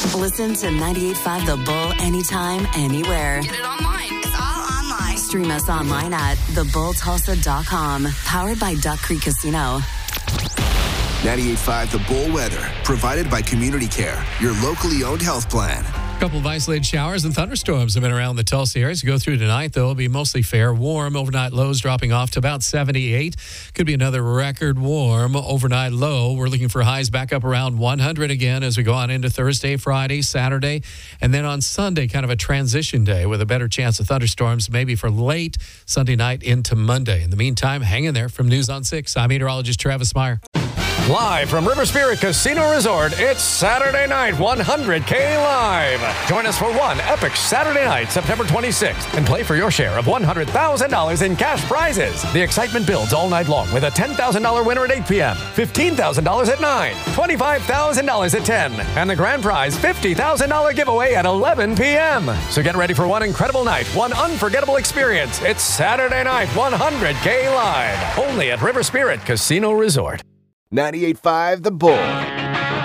Listen to 98.5 The Bull anytime, anywhere. Get it online. It's all online. Stream us online at thebulltulsa.com. Powered by Duck Creek Casino. 98.5 The Bull weather, provided by Community Care, your locally owned health plan. A couple of isolated showers and thunderstorms have been around the Tulsa area. As you go through tonight, though, it'll be mostly fair. Warm overnight lows dropping off to about 78. Could be another record warm overnight low. We're looking for highs back up around 100 again as we go on into Thursday, Friday, Saturday. And then on Sunday, kind of a transition day with a better chance of thunderstorms, maybe for late Sunday night into Monday. In the meantime, hang in there. From News on 6, I'm meteorologist Travis Meyer. Live from River Spirit Casino Resort, it's Saturday Night 100K Live. Join us for one epic Saturday night, September 26th, and play for your share of $100,000 in cash prizes. The excitement builds all night long with a $10,000 winner at 8 p.m., $15,000 at 9, $25,000 at 10, and the grand prize $50,000 giveaway at 11 p.m. So get ready for one incredible night, one unforgettable experience. It's Saturday Night 100K Live, only at River Spirit Casino Resort. 98.5 The Bull.